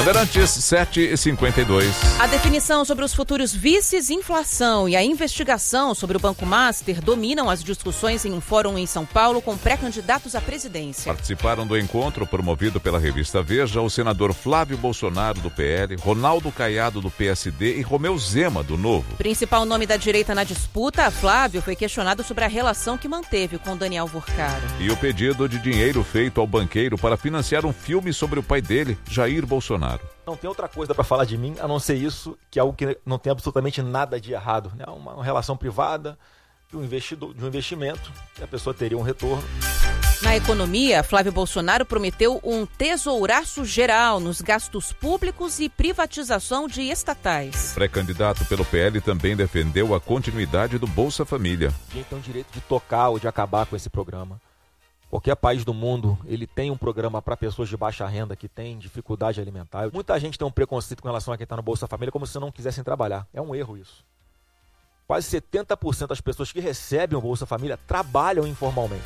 Bandeirantes 7h52. A definição sobre os futuros vices, inflação e a investigação sobre o Banco Master dominam as discussões em um fórum em São Paulo com pré-candidatos à presidência. Participaram do encontro promovido pela revista Veja o senador Flávio Bolsonaro, do PL, Ronaldo Caiado, do PSD e Romeu Zema, do Novo. Principal nome da direita na disputa, Flávio foi questionado sobre a relação que manteve com Daniel Vorcaro. E o pedido de dinheiro feito ao banqueiro para financiar um filme sobre o pai dele, Jair Bolsonaro. Não tem outra coisa para falar de mim, a não ser isso, que é algo que não tem absolutamente nada de errado. Né? Uma relação privada de um investimento, que a pessoa teria um retorno. Na economia, Flávio Bolsonaro prometeu um tesouraço geral nos gastos públicos e privatização de estatais. O pré-candidato pelo PL também defendeu a continuidade do Bolsa Família. Ninguém tem o direito de tocar ou de acabar com esse programa. Qualquer país do mundo, ele tem um programa para pessoas de baixa renda que têm dificuldade alimentar. Muita gente tem um preconceito com relação a quem está no Bolsa Família, como se não quisessem trabalhar. É um erro isso. Quase 70% das pessoas que recebem o Bolsa Família trabalham informalmente.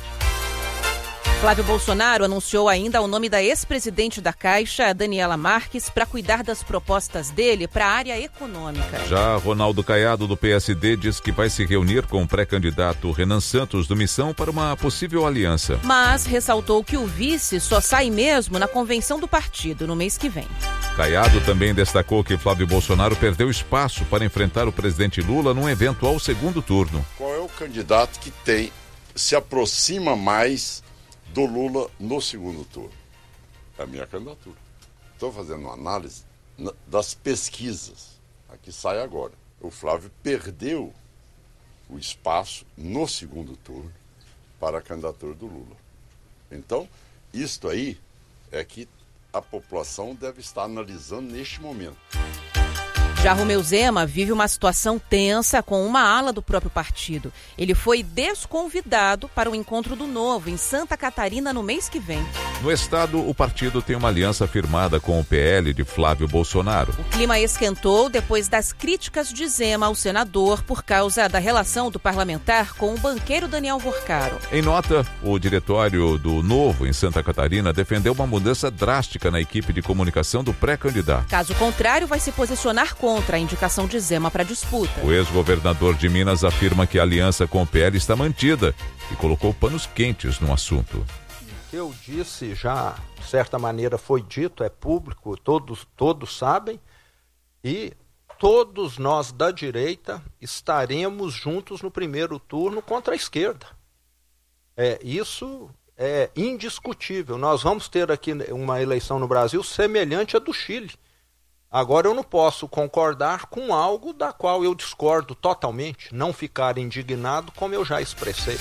Flávio Bolsonaro anunciou ainda o nome da ex-presidente da Caixa, Daniela Marques, para cuidar das propostas dele para a área econômica. Já Ronaldo Caiado, do PSD, diz que vai se reunir com o pré-candidato Renan Santos, do Missão, para uma possível aliança. Mas ressaltou que o vice só sai mesmo na convenção do partido no mês que vem. Caiado também destacou que Flávio Bolsonaro perdeu espaço para enfrentar o presidente Lula num eventual segundo turno. Qual é o candidato que se aproxima mais do Lula no segundo turno? É a minha candidatura. Estou fazendo uma análise das pesquisas. Aqui sai agora. O Flávio perdeu o espaço no segundo turno para a candidatura do Lula. Então, isto aí é que a população deve estar analisando neste momento. Já Romeu Zema vive uma situação tensa com uma ala do próprio partido. Ele foi desconvidado para o encontro do Novo em Santa Catarina no mês que vem. No estado, o partido tem uma aliança firmada com o PL de Flávio Bolsonaro. O clima esquentou depois das críticas de Zema ao senador por causa da relação do parlamentar com o banqueiro Daniel Vorcaro. Em nota, o diretório do Novo em Santa Catarina defendeu uma mudança drástica na equipe de comunicação do pré-candidato. Caso contrário, vai se posicionar contra a indicação de Zema para a disputa. O ex-governador de Minas afirma que a aliança com o PL está mantida e colocou panos quentes no assunto. O que eu disse já, de certa maneira, foi dito, é público, todos sabem, e todos nós da direita estaremos juntos no primeiro turno contra a esquerda. Isso é indiscutível. Nós vamos ter aqui uma eleição no Brasil semelhante à do Chile. Agora, eu não posso concordar com algo da qual eu discordo totalmente, não ficar indignado como eu já expressei.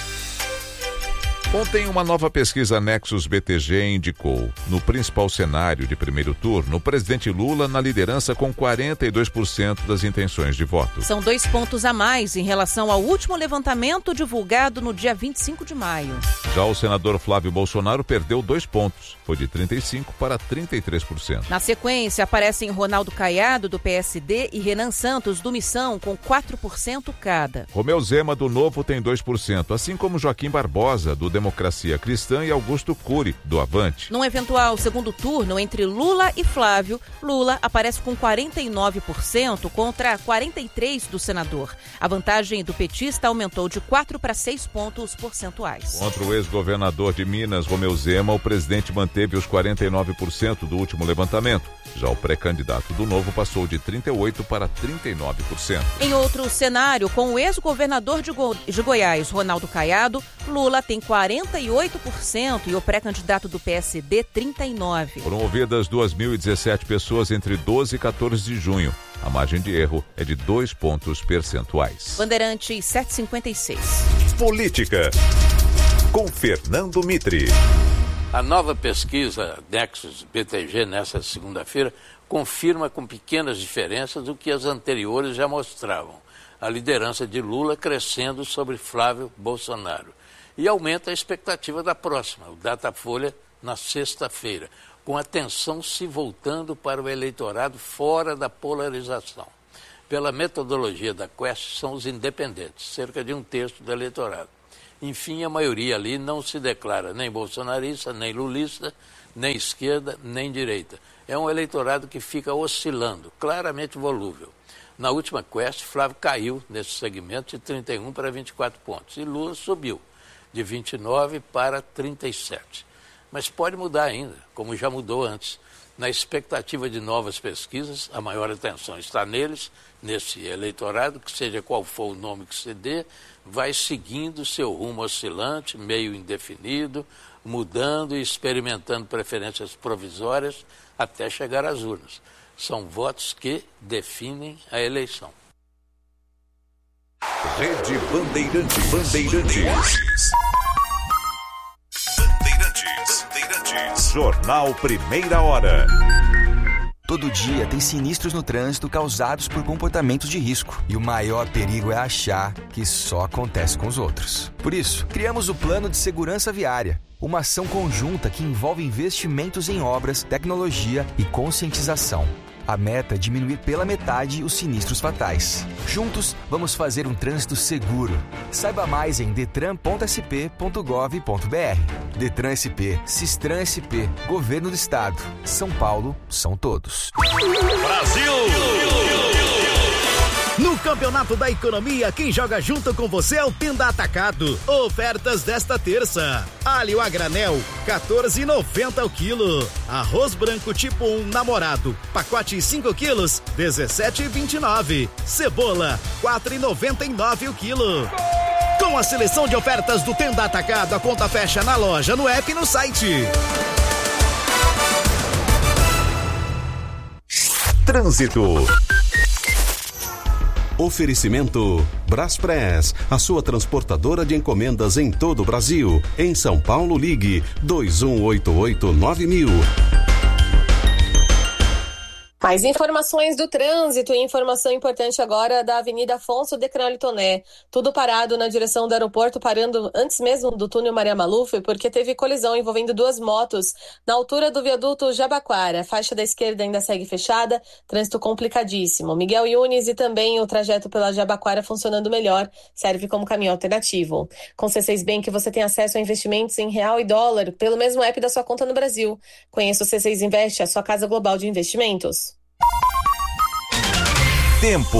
Ontem, uma nova pesquisa Nexus BTG indicou, no principal cenário de primeiro turno, o presidente Lula na liderança com 42% das intenções de voto. São 2 pontos a mais em relação ao último levantamento divulgado no dia 25 de maio. Já o senador Flávio Bolsonaro perdeu 2 pontos, foi de 35% para 33%. Na sequência, aparecem Ronaldo Caiado, do PSD, e Renan Santos, do Missão, com 4% cada. Romeu Zema, do Novo, tem 2%, assim como Joaquim Barbosa, do Democracia Cristã, e Augusto Cury, do Avante. Num eventual segundo turno entre Lula e Flávio, Lula aparece com 49% contra 43% do senador. A vantagem do petista aumentou de 4 para 6 pontos percentuais. Contra o ex-governador de Minas, Romeu Zema, o presidente manteve os 49% do último levantamento. Já o pré-candidato do Novo passou de 38% para 39%. Em outro cenário, com o ex-governador de Goiás, Ronaldo Caiado, Lula tem 48% e o pré-candidato do PSD, 39%. Foram ouvidas 2.017 pessoas entre 12 e 14 de junho. A margem de erro é de 2 pontos percentuais. Bandeirantes 756. Política, com Fernando Mitre. A nova pesquisa Nexus BTG nessa segunda-feira confirma com pequenas diferenças o que as anteriores já mostravam. A liderança de Lula crescendo sobre Flávio Bolsonaro. E aumenta a expectativa da próxima, o Datafolha, na sexta-feira, com a atenção se voltando para o eleitorado fora da polarização. Pela metodologia da Quest, são os independentes, cerca de 1/3 do eleitorado. Enfim, a maioria ali não se declara nem bolsonarista, nem lulista, nem esquerda, nem direita. é um eleitorado que fica oscilando, claramente volúvel. Na última Quest, Flávio caiu nesse segmento de 31 para 24 pontos e Lula subiu de 29 para 37. Mas pode mudar ainda, como já mudou antes. Na expectativa de novas pesquisas, a maior atenção está neles, nesse eleitorado, que seja qual for o nome que se dê, vai seguindo seu rumo oscilante, meio indefinido, mudando e experimentando preferências provisórias até chegar às urnas. São votos que definem a eleição. Rede Bandeirantes. Jornal Primeira Hora. Todo dia tem sinistros no trânsito causados por comportamentos de risco. E o maior perigo é achar que só acontece com os outros. Por isso, criamos o Plano de Segurança Viária. Uma ação conjunta que envolve investimentos em obras, tecnologia e conscientização. A meta é diminuir pela metade os sinistros fatais. Juntos, vamos fazer um trânsito seguro. Saiba mais em detran.sp.gov.br. Detran SP, Sistran SP, Governo do Estado. São Paulo, são todos. Brasil! No Campeonato da Economia, quem joga junto com você é o Tenda Atacado. Ofertas desta terça. Alho a granel, R$14,90 o quilo. Arroz branco tipo 1 namorado, pacote 5 quilos, R$17,29. Cebola, R$4,99 o quilo. Com a seleção de ofertas do Tenda Atacado, a conta fecha na loja, no app e no site. Trânsito. Oferecimento Braspress, a sua transportadora de encomendas em todo o Brasil. Em São Paulo, ligue 2188-9000. Mais informações do trânsito e informação importante agora da Avenida Afonso de Cralitoné. Tudo parado na direção do aeroporto, parando antes mesmo do túnel Maria Maluf, porque teve colisão envolvendo duas motos na altura do viaduto Jabaquara. A faixa da esquerda ainda segue fechada, trânsito complicadíssimo. Miguel Yunes e também o trajeto pela Jabaquara funcionando melhor, serve como caminho alternativo. Com C6 Bank você tem acesso a investimentos em real e dólar pelo mesmo app da sua conta no Brasil. Conheça o C6 Invest, a sua casa global de investimentos. Tempo.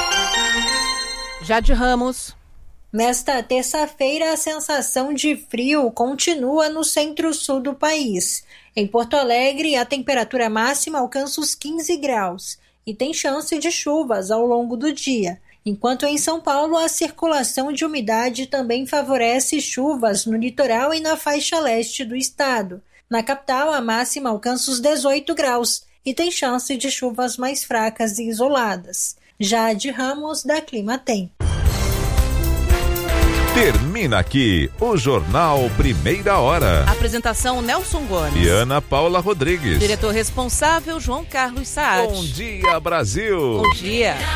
Jade Ramos. Nesta terça-feira, a sensação de frio continua no centro-sul do país. Em Porto Alegre, a temperatura máxima alcança os 15 graus e tem chance de chuvas ao longo do dia. Enquanto em São Paulo, a circulação de umidade também favorece chuvas no litoral e na faixa leste do estado. Na capital, a máxima alcança os 18 graus e tem chance de chuvas mais fracas e isoladas. Jade Ramos, da Climatempo. Termina aqui o Jornal Primeira Hora. Apresentação Nelson Gomes e Ana Paula Rodrigues. Diretor responsável João Carlos Saad. Bom dia, Brasil. Bom dia.